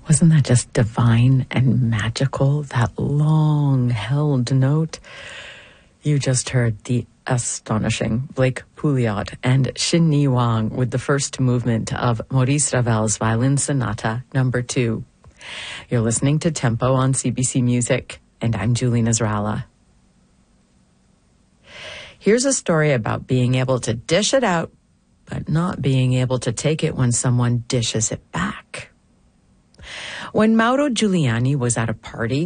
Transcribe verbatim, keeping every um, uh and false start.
Wasn't that just divine and magical, that long-held note? You just heard the astonishing Blake Pouliot and Shin Ni Wang with the first movement of Maurice Ravel's Violin Sonata number two. You're listening to Tempo on C B C Music, and I'm Julie Nasrallah. Here's a story about being able to dish it out, but not being able to take it when someone dishes it back. When Mauro Giuliani was at a party,